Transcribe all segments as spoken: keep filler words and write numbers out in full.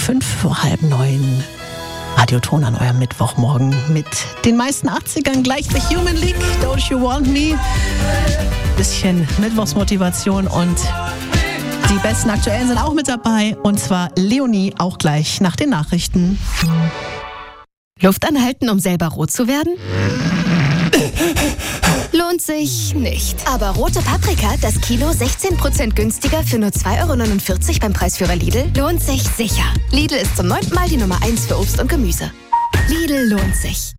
fünf vor halb neun. Radioton an eurem Mittwochmorgen mit den meisten achtzigern gleich The Human League, Don't You Want Me. Bisschen Mittwochsmotivation und die besten Aktuellen sind auch mit dabei. Und zwar Leonie auch gleich nach den Nachrichten. Luft anhalten, um selber rot zu werden? Lohnt sich nicht. Aber rote Paprika, das Kilo sechzehn Prozent günstiger für nur zwei Euro neunundvierzig beim Preisführer Lidl, lohnt sich sicher. Lidl ist zum neunten Mal die Nummer eins für Obst und Gemüse. Lidl lohnt sich.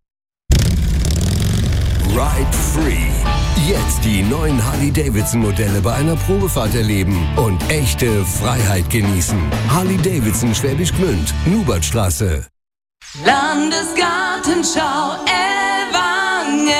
Ride Free. Jetzt die neuen Harley-Davidson-Modelle bei einer Probefahrt erleben und echte Freiheit genießen. Harley-Davidson Schwäbisch Gmünd, Nubertstraße. Landesgartenschau Ellwangen.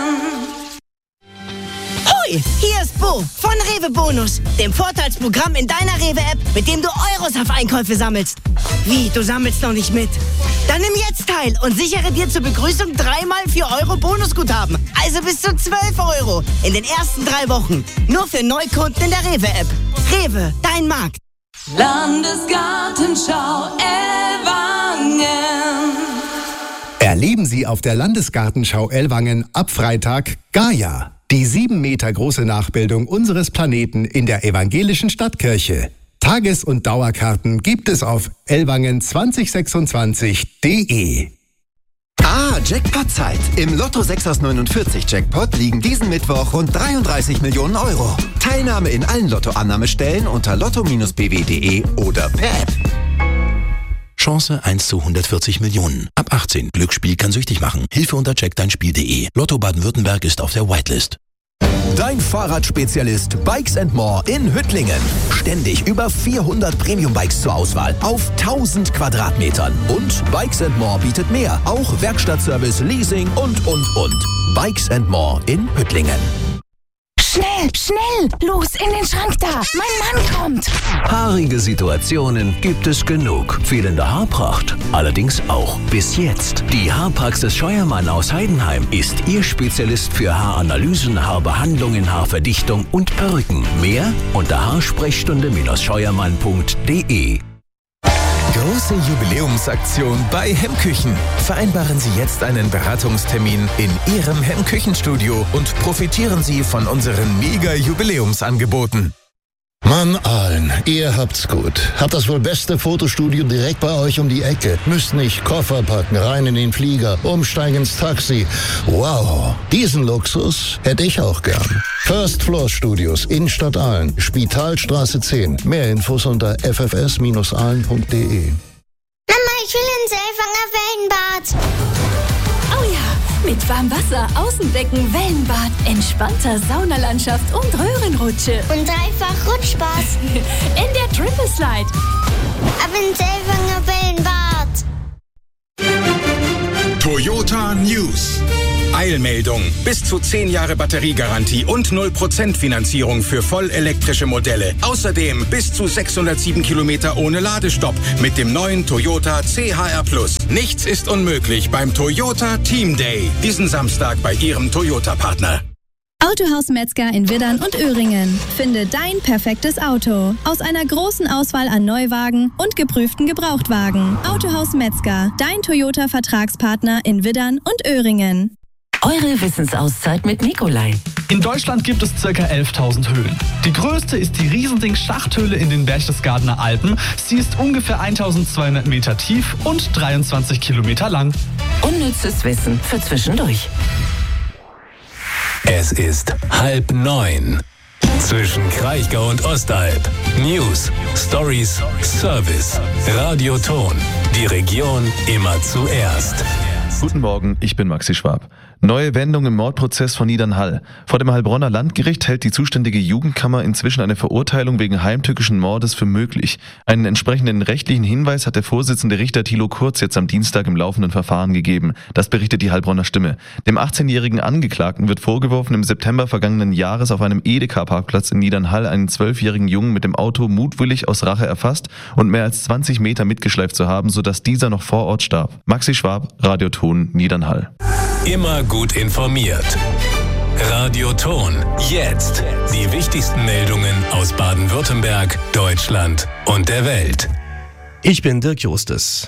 Hoi, hier ist Bo von Rewe Bonus, dem Vorteilsprogramm in deiner Rewe-App, mit dem du Euros auf Einkäufe sammelst. Wie, du sammelst noch nicht mit? Dann nimm jetzt teil und sichere dir zur Begrüßung dreimal vier Euro Bonusguthaben. Also bis zu zwölf Euro in den ersten drei Wochen. Nur für Neukunden in der Rewe-App. Rewe, dein Markt. Landesgartenschau Ellwangen. Erleben Sie auf der Landesgartenschau Ellwangen ab Freitag Gaia, die sieben Meter große Nachbildung unseres Planeten in der evangelischen Stadtkirche. Tages- und Dauerkarten gibt es auf ellwangen zwanzig sechsundzwanzig punkt de. Ah, Jackpot-Zeit. Im Lotto sechs aus neunundvierzig Jackpot liegen diesen Mittwoch rund dreiunddreißig Millionen Euro. Teilnahme in allen Lottoannahmestellen unter lotto Bindestrich b w punkt de oder per App. Chance eins zu hundertvierzig Millionen. Ab achtzehn. Glücksspiel kann süchtig machen. Hilfe unter check dein spiel punkt de. Lotto Baden-Württemberg ist auf der Whitelist. Dein Fahrradspezialist Bikes and More in Hüttlingen. Ständig über vierhundert Premium-Bikes zur Auswahl auf tausend Quadratmetern. Und Bikes and More bietet mehr. Auch Werkstattservice, Leasing und, und, und. Bikes and More in Hüttlingen. Schnell, schnell, los in den Schrank da. Mein Mann kommt. Haarige Situationen gibt es genug. Fehlende Haarpracht allerdings auch. Bis jetzt. Die Haarpraxis Scheuermann aus Heidenheim ist Ihr Spezialist für Haaranalysen, Haarbehandlungen, Haarverdichtung und Perücken. Mehr unter haarsprechstunde scheuermann punkt de. Große Jubiläumsaktion bei Hemmküchen. Vereinbaren Sie jetzt einen Beratungstermin in Ihrem Hemmküchenstudio und profitieren Sie von unseren Mega-Jubiläumsangeboten. Mann, Aalen, ihr habt's gut. Habt das wohl beste Fotostudio direkt bei euch um die Ecke. Müsst nicht Koffer packen, rein in den Flieger, umsteigen ins Taxi. Wow, diesen Luxus hätte ich auch gern. First Floor Studios, Innenstadt Aalen, Spitalstraße zehn. Mehr Infos unter f f s bindestrich aalen punkt de. Mama, ich will ins Elfanger Wellenbad. Oh ja, mit Warmwasser, Außenbecken, Wellenbad, entspannter Saunalandschaft und Röhrenrutsche. Und dreifach Rutschspaß. In der Triple Slide. Ab ins Elfanger Wellenbad. Toyota News. Eilmeldung. Bis zu zehn Jahre Batteriegarantie und null Prozent Finanzierung für vollelektrische Modelle. Außerdem bis zu sechshundertsieben Kilometer ohne Ladestopp mit dem neuen Toyota C H R Plus. Nichts ist unmöglich beim Toyota Team Day. Diesen Samstag bei Ihrem Toyota-Partner. Autohaus Metzger in Widdern und Öhringen. Finde dein perfektes Auto. Aus einer großen Auswahl an Neuwagen und geprüften Gebrauchtwagen. Autohaus Metzger, dein Toyota-Vertragspartner in Widdern und Öhringen. Eure Wissensauszeit mit Nikolai. In Deutschland gibt es ca. elftausend Höhlen. Die größte ist die Riesending-Schachthöhle in den Berchtesgadener Alpen. Sie ist ungefähr eintausendzweihundert Meter tief und dreiundzwanzig Kilometer lang. Unnützes Wissen für zwischendurch. Es ist halb neun. Zwischen Kraichgau und Ostalb. News, Stories, Service. Radioton. Die Region immer zuerst. Guten Morgen, ich bin Maxi Schwab. Neue Wendung im Mordprozess von Niedernhall. Vor dem Heilbronner Landgericht hält die zuständige Jugendkammer inzwischen eine Verurteilung wegen heimtückischen Mordes für möglich. Einen entsprechenden rechtlichen Hinweis hat der Vorsitzende Richter Thilo Kurz jetzt am Dienstag im laufenden Verfahren gegeben. Das berichtet die Heilbronner Stimme. Dem achtzehnjährigen Angeklagten wird vorgeworfen, im September vergangenen Jahres auf einem Edeka-Parkplatz in Niedernhall einen zwölfjährigen Jungen mit dem Auto mutwillig aus Rache erfasst und mehr als zwanzig Meter mitgeschleift zu haben, sodass dieser noch vor Ort starb. Maxi Schwab, Radioton, Niedernhall. Immer gut informiert. Radioton. Jetzt. Die wichtigsten Meldungen aus Baden-Württemberg, Deutschland und der Welt. Ich bin Dirk Justus.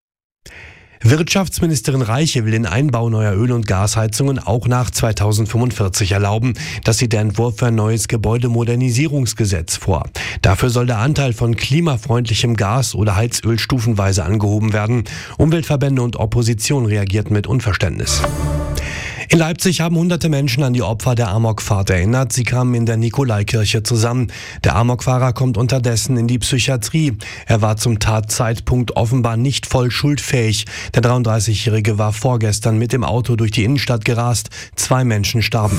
Wirtschaftsministerin Reiche will den Einbau neuer Öl- und Gasheizungen auch nach zweitausendfünfundvierzig erlauben. Das sieht der Entwurf für ein neues Gebäudemodernisierungsgesetz vor. Dafür soll der Anteil von klimafreundlichem Gas oder Heizöl stufenweise angehoben werden. Umweltverbände und Opposition reagierten mit Unverständnis. In Leipzig haben hunderte Menschen an die Opfer der Amokfahrt erinnert. Sie kamen in der Nikolaikirche zusammen. Der Amokfahrer kommt unterdessen in die Psychiatrie. Er war zum Tatzeitpunkt offenbar nicht voll schuldfähig. Der dreiunddreißigjährige war vorgestern mit dem Auto durch die Innenstadt gerast. Zwei Menschen starben.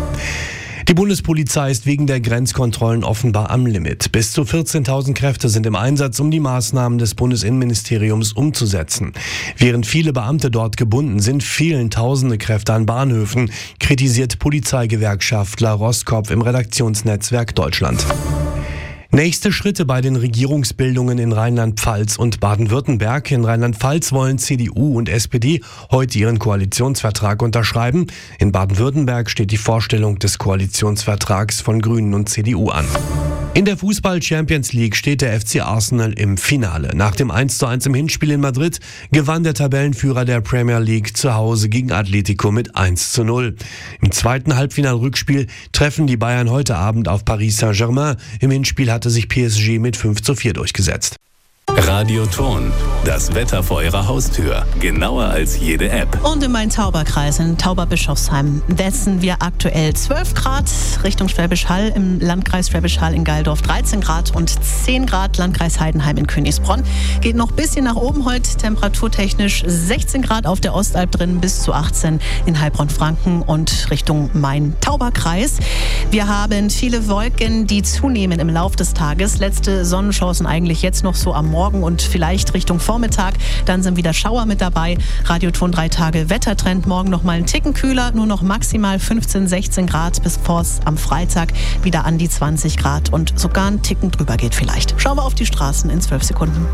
Die Bundespolizei ist wegen der Grenzkontrollen offenbar am Limit. Bis zu vierzehntausend Kräfte sind im Einsatz, um die Maßnahmen des Bundesinnenministeriums umzusetzen. Während viele Beamte dort gebunden sind, fehlen tausende Kräfte an Bahnhöfen, kritisiert Polizeigewerkschaftler Roskopf im Redaktionsnetzwerk Deutschland. Nächste Schritte bei den Regierungsbildungen in Rheinland-Pfalz und Baden-Württemberg. In Rheinland-Pfalz wollen C D U und S P D heute ihren Koalitionsvertrag unterschreiben. In Baden-Württemberg steht die Vorstellung des Koalitionsvertrags von Grünen und C D U an. In der Fußball-Champions League steht der F C Arsenal im Finale. Nach dem eins zu eins im Hinspiel in Madrid gewann der Tabellenführer der Premier League zu Hause gegen Atletico mit eins zu null. Im zweiten Halbfinal-Rückspiel treffen die Bayern heute Abend auf Paris Saint-Germain. Im Hinspiel hatte sich P S G mit fünf zu vier durchgesetzt. Radioton, das Wetter vor Ihrer Haustür. Genauer als jede App. Und im Main-Tauber-Kreis in Tauberbischofsheim messen wir aktuell zwölf Grad Richtung Schwäbisch Hall, im Landkreis Schwäbisch Hall in Geildorf dreizehn Grad und zehn Grad Landkreis Heidenheim in Königsbronn. Geht noch ein bisschen nach oben heute, temperaturtechnisch sechzehn Grad auf der Ostalb drin, bis zu achtzehn in Heilbronn-Franken und Richtung Main-Tauber-Kreis. Wir haben viele Wolken, die zunehmen im Lauf des Tages. Letzte Sonnenchancen eigentlich jetzt noch so am Morgen und vielleicht Richtung Vormittag. Dann sind wieder Schauer mit dabei. Radioton drei Tage Wettertrend. Morgen noch mal einen Ticken kühler, nur noch maximal fünfzehn, sechzehn Grad, bis vors am Freitag wieder an die zwanzig Grad und sogar einen Ticken drüber geht vielleicht. Schauen wir auf die Straßen in zwölf Sekunden.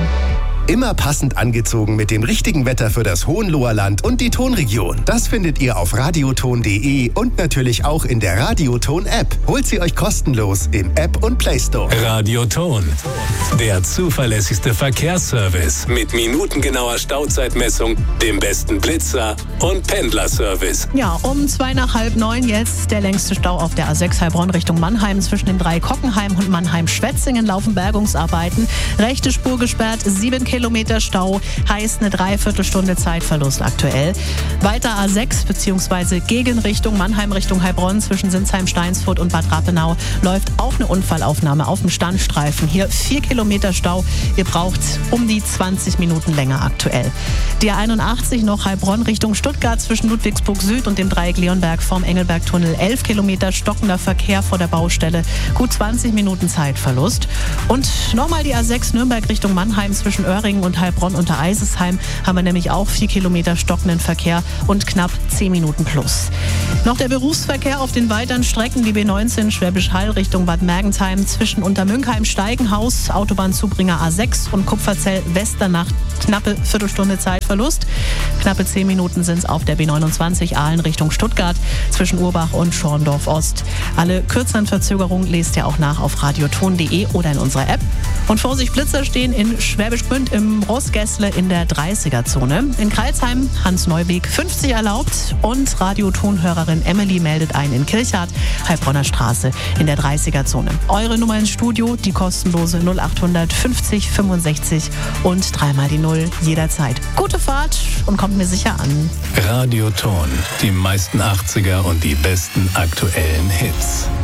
Immer passend angezogen mit dem richtigen Wetter für das Hohenloher Land und die Tonregion. Das findet ihr auf radioton punkt de und natürlich auch in der Radioton-App. Holt sie euch kostenlos im App und Play Store. Radioton, der zuverlässigste Verkehrsservice mit minutengenauer Stauzeitmessung, dem besten Blitzer und Pendlerservice. Ja, um zwei nach halb neun jetzt der längste Stau auf der A sechs Heilbronn Richtung Mannheim. Zwischen den drei Kockenheim und Mannheim-Schwetzingen laufen Bergungsarbeiten. Rechte Spur gesperrt, sieben Kilometer Stau, heißt eine Dreiviertelstunde Zeitverlust aktuell. Weiter A sechs bzw. Gegenrichtung Mannheim Richtung Heilbronn zwischen Sinsheim, Steinsfurt und Bad Rappenau läuft auch eine Unfallaufnahme auf dem Standstreifen. Hier vier Kilometer Stau. Ihr braucht um die zwanzig Minuten länger aktuell. Die A einundachtzig noch Heilbronn Richtung Stuttgart zwischen Ludwigsburg Süd und dem Dreieck Leonberg vom Engelbergtunnel. elf Kilometer stockender Verkehr vor der Baustelle. Gut zwanzig Minuten Zeitverlust. Und nochmal die A sechs Nürnberg Richtung Mannheim zwischen Öhringen und Heilbronn unter Eisesheim haben wir nämlich auch vier Kilometer stockenden Verkehr und knapp zehn Minuten plus. Noch der Berufsverkehr auf den weiteren Strecken, die B neunzehn Schwäbisch Hall Richtung Bad Mergentheim zwischen Untermünkheim Steigenhaus, Autobahnzubringer A sechs und Kupferzell Westernacht. Knappe Viertelstunde Zeitverlust. Knappe zehn Minuten sind es auf der B neunundzwanzig Aalen Richtung Stuttgart zwischen Urbach und Schorndorf Ost. Alle kürzeren Verzögerungen lest ihr auch nach auf radioton punkt de oder in unserer App. Und Vorsicht, Blitzer stehen in Schwäbisch Gmünd im Rossgässle in der dreißiger-Zone. In Kreilsheim Hans Neuweg fünfzig erlaubt und Radiotonhörerin Emily meldet ein in Kirchhardt, Heilbronner Straße in der dreißiger-Zone. Eure Nummer ins Studio, die kostenlose null achthundert fünfzig fünfundsechzig und dreimal die Null jederzeit. Gute Fahrt und kommt mir sicher an. Radioton, die meisten achtziger und die besten aktuellen Hits.